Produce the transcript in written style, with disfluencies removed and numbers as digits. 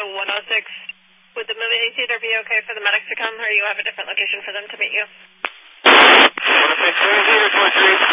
to 106. Would the movie theater be okay for the medic to come, or you have a different location for them to meet you? 106, movie theater 23.